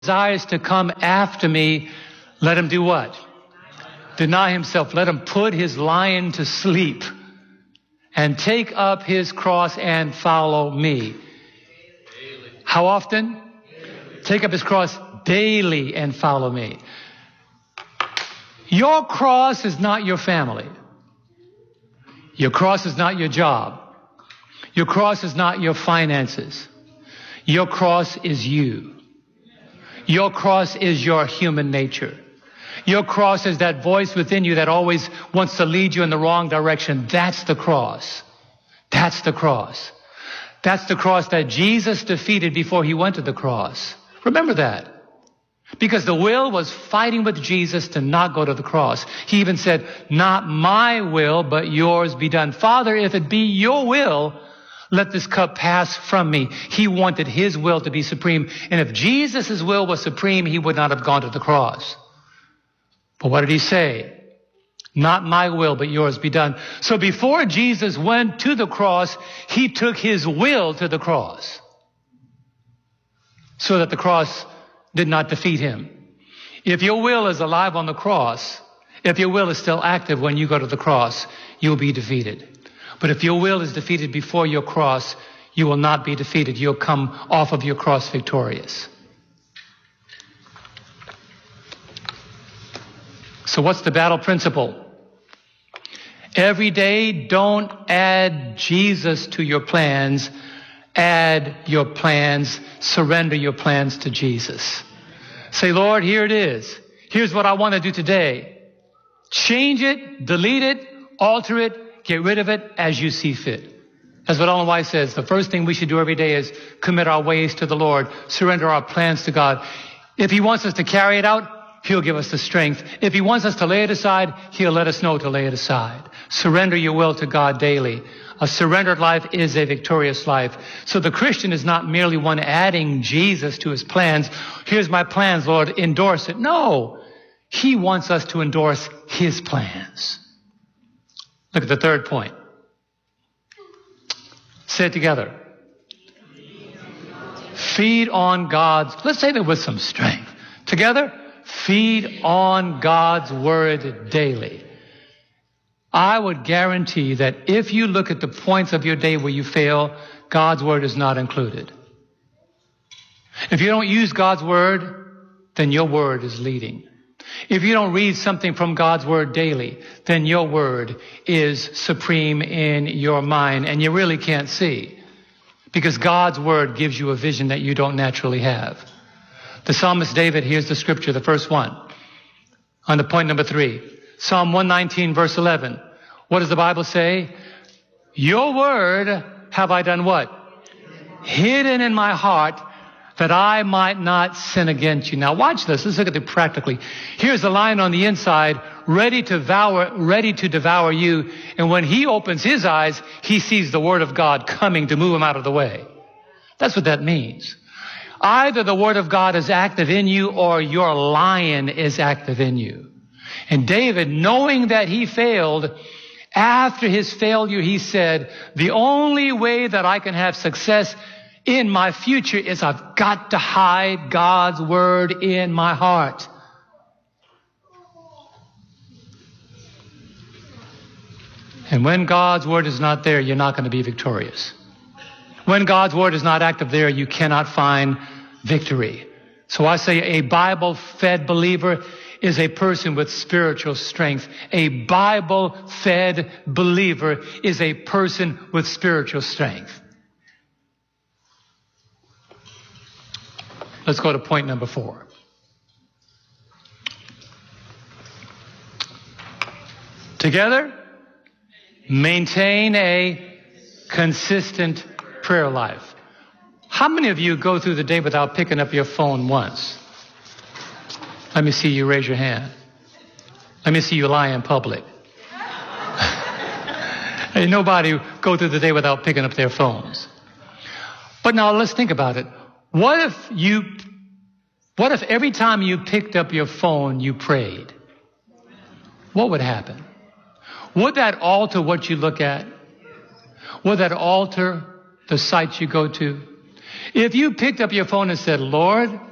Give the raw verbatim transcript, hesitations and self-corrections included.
desires to come after me, let him do what? Deny himself. Let him put his lion to sleep and take up his cross and follow me. How often? Take up his cross daily and follow me. Your cross is not your family. Your cross is not your job. Your cross is not your finances. Your cross is you. Your cross is your human nature. Your cross is that voice within you that always wants to lead you in the wrong direction. That's the cross. That's the cross. That's the cross that Jesus defeated before he went to the cross. Remember that. Because the will was fighting with Jesus to not go to the cross. He even said, not my will, but yours be done. Father, if it be your will, let this cup pass from me. He wanted his will to be supreme. And if Jesus' will was supreme, he would not have gone to the cross. But what did he say? Not my will, but yours be done. So before Jesus went to the cross, he took his will to the cross, so that the cross did not defeat him. If your will is alive on the cross, if your will is still active when you go to the cross, you'll be defeated. But if your will is defeated before your cross, you will not be defeated. You'll come off of your cross victorious. So what's the battle principle? Every day, don't add Jesus to your plans. Add your plans. Surrender your plans to Jesus. Say, Lord, here it is. Here's what I want to do today. Change it, delete it, alter it, get rid of it as you see fit. That's what Ellen White says. The first thing we should do every day is commit our ways to the Lord, surrender our plans to God. If he wants us to carry it out, he'll give us the strength. If he wants us to lay it aside, he'll let us know to lay it aside. Surrender your will to God daily. A surrendered life is a victorious life. So the Christian is not merely one adding Jesus to his plans. Here's my plans, Lord, endorse it. No, he wants us to endorse his plans. Look at the third point. Say it together. Feed on God's, let's say that with some strength. Together. Feed on God's word daily. I would guarantee that if you look at the points of your day where you fail, God's word is not included. If you don't use God's word, then your word is leading. If you don't read something from God's word daily, then your word is supreme in your mind, and you really can't see, because God's word gives you a vision that you don't naturally have. The psalmist David, here's the scripture, the first one, on the point number three. Psalm one nineteen, verse eleven. What does the Bible say? Your word have I done what? Hidden in my heart, that I might not sin against you. Now watch this. Let's look at it practically. Here's the lion on the inside, ready to devour, ready to devour you. And when he opens his eyes, he sees the word of God coming to move him out of the way. That's what that means. Either the word of God is active in you or your lion is active in you. And David, knowing that he failed, after his failure, he said, the only way that I can have success in my future is I've got to hide God's word in my heart. And when God's word is not there, you're not going to be victorious. When God's word is not active there, you cannot find victory. So I say a Bible-fed believer is a person with spiritual strength. A Bible-fed believer is a person with spiritual strength. Let's go to point number four. Together, maintain a consistent prayer life. How many of you go through the day without picking up your phone once? Let me see you raise your hand. Let me see you lie in public. Hey, nobody go through the day without picking up their phones. But now let's think about it. What if you, what if every time you picked up your phone, you prayed? What would happen? Would that alter what you look at? Would that alter the sites you go to? If you picked up your phone and said, Lord,